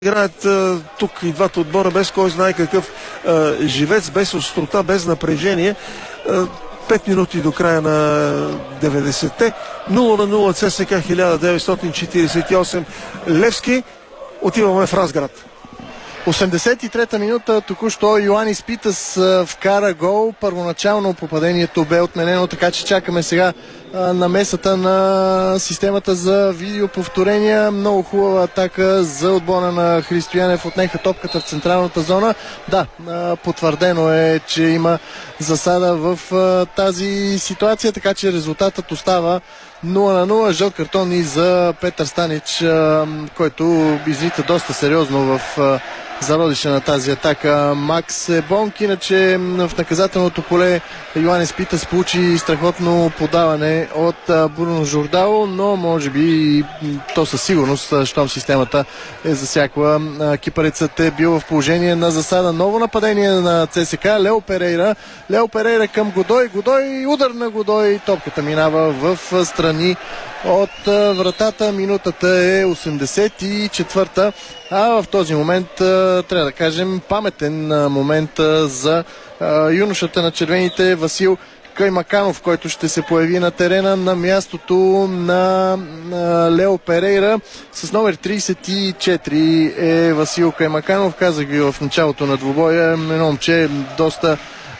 Играят тук и двата отбора без кой знае какъв живец, без острота, без напрежение. 5 минути до края на 90-те. 0-0 ЦСКА 1948 Левски. Отиваме в Разград. 83-та минута, току-що Йоанис Питас вкара гол. Първоначално попадението бе отменено, така че чакаме сега намесата на системата за видеоповторения. Много хубава атака за отбора на Христоянев. Отнеха топката в централната зона. Да, потвърдено е, че има засада в тази ситуация, така че резултатът остава 0-0. Жълт картон и за Петър Станич, който изрита доста сериозно в зародиша на тази атака. Макс Бонк, иначе в наказателното поле Йоанис Питас получи страхотно подаване от Бруно Жордало, но може би то със сигурност, щом системата е засякла. Кипарецът е бил в положение на засада. Ново нападение на ЦСКА. Лео Перейра към Годой. Удар на Годой. Топката минава в страни от вратата. Минутата е 84-та. А в този момент трябва да кажем паметен момент за юношата на червените Васил Каймаканов, който ще се появи на терена на мястото на Лео Перейра. С номер 34 е Васил Каймаканов. Казах ви в началото на двубоя. Едно момче доста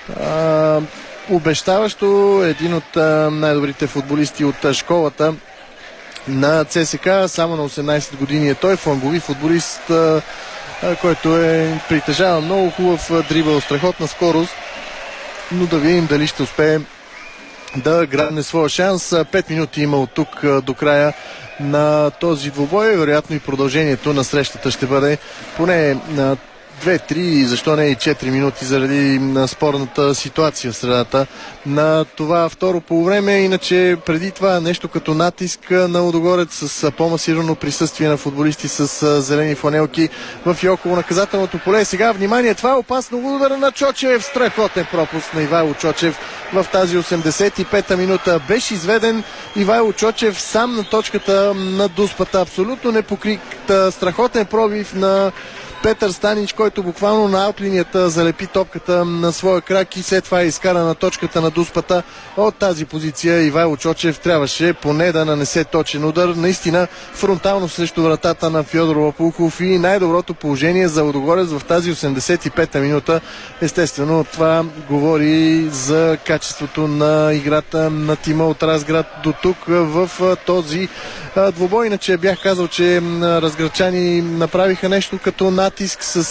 обещаващо. Един от най-добрите футболисти от школата на ЦСКА. Само на 18 години е той. Флангови футболист, който притежава много хубав дрибъл, страхотна скорост, но да видим дали ще успее да грабне своя шанс. 5 минути има от тук до края на този двубой. Вероятно и продължението на срещата ще бъде поне 2-3, защо не и 4 минути заради спорната ситуация в средата на това второ полувреме. Иначе преди това нещо като натиск на Лудогорец с по-масирано присъствие на футболисти с зелени фланелки в и около наказателното поле. Сега внимание, това е опасно. Удар на Чочев. Страхотен пропуск на Ивайло Чочев в тази 85-та минута. Беше изведен Ивайло Чочев сам на точката на дуспата. Абсолютно непокрит. Страхотен пробив на Петър Станич, който буквално на аутлинията залепи топката на своя крак и след това изкара на точката на дуспата. От тази позиция Ивайло Чочев трябваше поне да нанесе точен удар. Наистина фронтално срещу вратата на Фьодор Лопухов и най-доброто положение за Лудогорец в тази 85-та минута. Естествено, това говори за качеството на играта на тима от Разград до тук в този двубой. Иначе бях казал, че разградчани направиха нещо като натиск с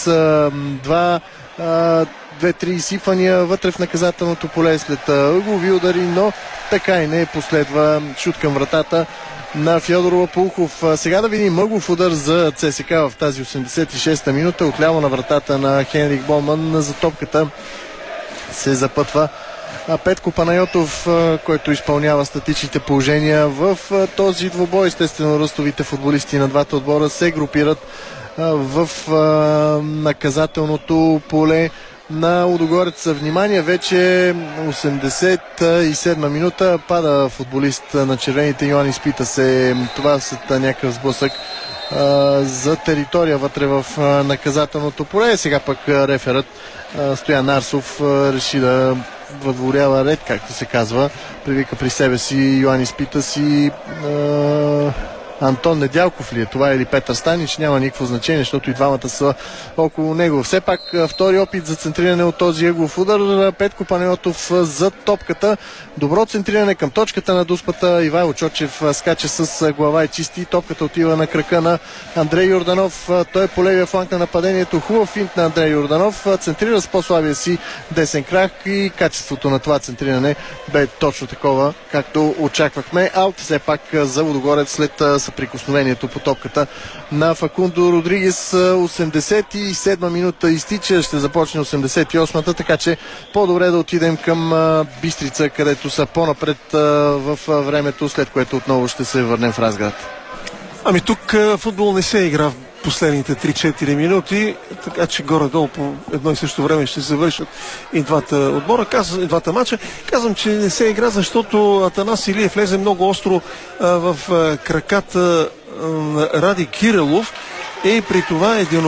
2-3 изсипвания вътре в наказателното поле след ъглови удари, но така и не последва шут към вратата на Фьодор Лопухов. Сега да видим ъглов удар за ЦСКА в тази 86-та минута. Отляво на вратата на Хенрик Болман за топката се запътва Петко Панайотов, който изпълнява статичните положения в този двубой. Естествено, ръстовите футболисти на двата отбора се групират в наказателното поле на Лудогорец. Внимание, вече 87 минута пада футболист на червените. Йоанис Питас. Това след някакъв сблъсък за територия вътре в наказателното поле. Сега пък реферът Стоян Арсов реши да въдворява ред, както се казва. Привика при себе си Йоанис Питас и Антон Недялков ли е това или Петър Станич, няма никакво значение, защото и двамата са около него. Все пак втори опит за центриране от този ъглов удар. Петко Панайотов за топката. Добро центриране към точката на дуспата. Ивайло Чочев скача с глава и чисти. Топката отива на крака на Андрей Йорданов. Той е по левия фланг на нападението. Хубав финт на Андрей Йорданов. Центрира с по-слабия си десен крак и качеството на това центриране бе точно такова, както очаквахме. Аут все пак за Лудогорец след съприкосновението по топката на Факундо Родригес. 87 минута изтича, ще започне 88-та, така че по-добре да отидем към Бистрица, където са по-напред в времето, след което отново ще се върнем в Разград. Ами тук футбол не се игра в последните 3-4 минути, така че горе-долу по едно и също време ще завършат и двата отбора, и двата мача. Казвам, че не се игра, защото Атанас Илиев влезе много остро в краката на Ради Кирилов и при това